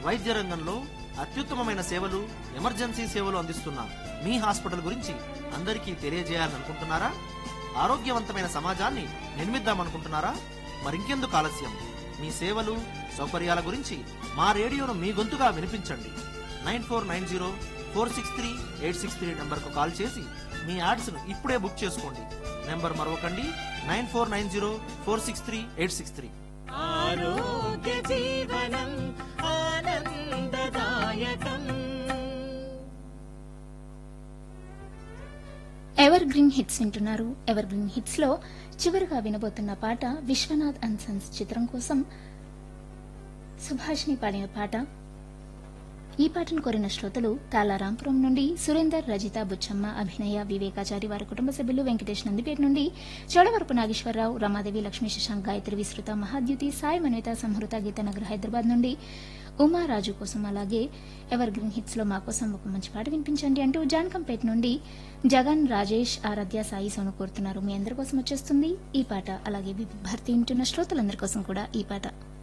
వైద్య రంగంలో అత్యుత్తమమైన సేవలు, ఎమర్జెన్సీ సేవలు అందిస్తున్న మీ హాస్పిటల్ గురించి అందరికీ తెలియజేయాలనుకుంటున్నారా? ఆరోగ్యవంతమైన సమాజాన్ని నిర్మిద్దామనుకుంటున్నారా? మరింకెందుకు ఆలస్యం? మీ సేవలు, సౌకర్యాల గురించి మా రేడియోను మీ గొంతుగా వినిపించండి. 9490463863 నంబర్కు కాల్ చేసి మీ యాడ్స్ను ఇప్పుడే బుక్ చేసుకోండి. నెంబర్ మరొకండి, 9490463863. ఆరోగ్య జీవనం ఆనందదాయకం. ఎవర్ గ్రీన్ హిట్స్ వింటున్నారు. ఎవర్ గ్రీన్ హిట్స్ లో చివరిగా వినబోతున్న పాట విశ్వనాథ్ అండ్ సన్స్ చిత్రం కోసం సుభాష్ని పాడిన పాట. ఈ పాటను కోరిన శ్రోతలు తాళారాంపురం నుండి సురేందర్, రజిత, బుచ్చమ్మ, అభినయ, వివేకాచారి, వారి కుటుంబ సభ్యులు, వెంకటేష్ నందిపేట నుండి చోడవరపు నాగేశ్వరరావు, రమాదేవి, లక్ష్మీ, శశాంక్, గాయత్రి, విస్తృత, మహాద్యుతి, సాయి, మన్విత, సంహృత, గీతానగర్, హైదరాబాద్ నుండి ఉమారాజు కోసం, అలాగే ఎవర్ గ్రీన్ హిట్స్ లో మా కోసం ఒక మంచి పాట వినిపించండి అంటూ జానకంపేట నుండి జగన్, రాజేష్, ఆరాధ్య, సాయి, సోను కోరుతున్నారు. మీ అందరి కోసం వచ్చేస్తుంది ఈ పాట. అలాగే భారతి వింటున్న శ్రోతలందరి కోసం కూడా ఈ పాట.